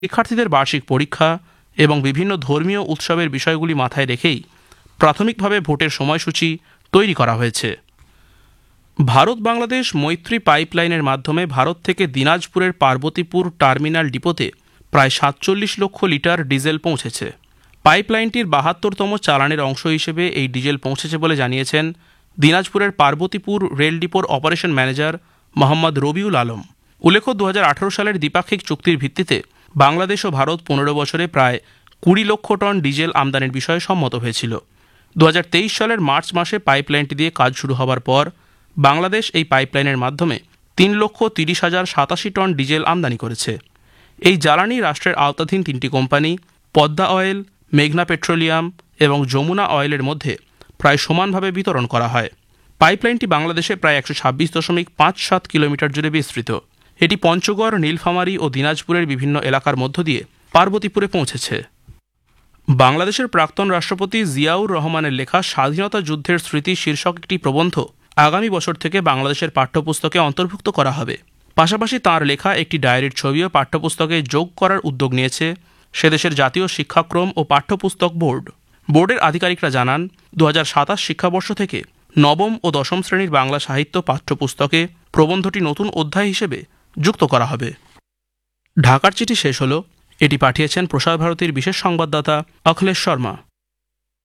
শিক্ষার্থীদের বার্ষিক পরীক্ষা এবং বিভিন্ন ধর্মীয় উৎসবের বিষয়গুলি মাথায় রেখেই প্রাথমিকভাবে ভোটের সময়সূচি তৈরি করা হয়েছে। ভারত বাংলাদেশ মৈত্রী পাইপলাইনের মাধ্যমে ভারত থেকে দিনাজপুরের পার্বতীপুর টার্মিনাল ডিপোতে প্রায় ৪৭ লক্ষ লিটার ডিজেল পৌঁছেছে। পাইপলাইনটির ৭২তম চালানের অংশ হিসেবে এই ডিজেল পৌঁছেছে বলে জানিয়েছেন দিনাজপুরের Parbatipur rail ডিপোর operation manager Mohammad Rabiul Alam. উল্লেখ্য, ২০১৮ সালের দ্বিপাক্ষিক চুক্তির ভিত্তিতে বাংলাদেশ ও ভারত ১৫ বছরে প্রায় ২০ লক্ষ টন ডিজেল আমদানির বিষয়ে সম্মত হয়েছিল। ২০২৩ সালের মার্চ মাসে পাইপলাইনটি দিয়ে কাজ শুরু হবার পর বাংলাদেশ এই পাইপলাইনের মাধ্যমে ৩,৩০,০৮৭ টন ডিজেল আমদানি করেছে। এই জ্বালানি রাষ্ট্রের আওতাধীন ৩টি কোম্পানি পদ্মা অয়েল, মেঘনা পেট্রোলিয়াম এবং যমুনা অয়েলের মধ্যে প্রায় সমানভাবে বিতরণ করা হয়। পাইপলাইনটি বাংলাদেশে প্রায় ১২৬.৫৭ কিলোমিটার জুড়ে বিস্তৃত। এটি পঞ্চগড়, নীলফামারী ও দিনাজপুরের বিভিন্ন এলাকার মধ্য দিয়ে পার্বতীপুরে পৌঁছেছে। বাংলাদেশের প্রাক্তন রাষ্ট্রপতি জিয়াউর রহমানের লেখা স্বাধীনতা যুদ্ধের স্মৃতি শীর্ষক একটি প্রবন্ধ আগামী বছর থেকে বাংলাদেশের পাঠ্যপুস্তকে অন্তর্ভুক্ত করা হবে। পাশাপাশি তাঁর লেখা একটি ডায়েরির ছবিও পাঠ্যপুস্তকে যোগ করার উদ্যোগ নিয়েছে সেদেশের জাতীয় শিক্ষাক্রম ও পাঠ্যপুস্তক বোর্ড। বোর্ডের আধিকারিকরা জানান, ২০২৭ শিক্ষাবর্ষ থেকে নবম ও দশম শ্রেণীর বাংলা সাহিত্য পাঠ্যপুস্তকে প্রবন্ধটি নতুন অধ্যায় হিসেবে যুক্ত করা হবে। ঢাকার চিঠি শেষ হল। এটি পাঠিয়েছেন প্রসার ভারতীর বিশেষ সংবাদদাতা অখিলেশ শর্মা।